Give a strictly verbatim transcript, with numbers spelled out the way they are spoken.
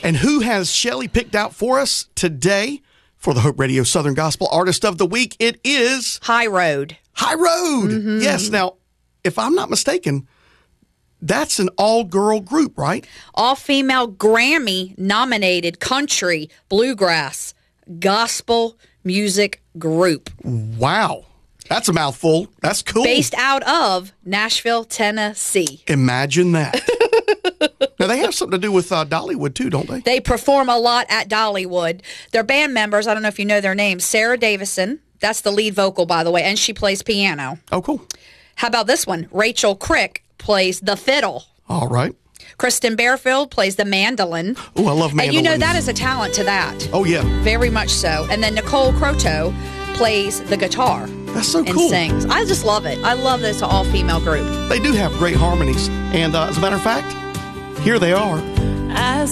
And who has Shelley picked out for us today for the Hope Radio Southern Gospel Artist of the Week? It is High Road. High Road. Mm-hmm. Yes. Now, if I'm not mistaken, that's an all-girl group, right? All-female Grammy-nominated country, bluegrass, gospel music group. Wow. That's a mouthful. That's cool. Based out of Nashville, Tennessee. Imagine that. Now, they have something to do with uh, Dollywood, too, don't they? They perform a lot at Dollywood. Their band members, I don't know if you know their names, Sarah Davison. That's the lead vocal, by the way, and she plays piano. Oh, cool. How about this one? Rachel Crick plays the fiddle. All right. Kristen Bearfield plays the mandolin. Oh, I love mandolins. And you know, that is a talent to that. Oh, yeah. Very much so. And then Nicole Croteau plays the guitar. That's so and cool. sings. I just love it. I love this all-female group. They do have great harmonies. And uh, as a matter of fact, here they are. I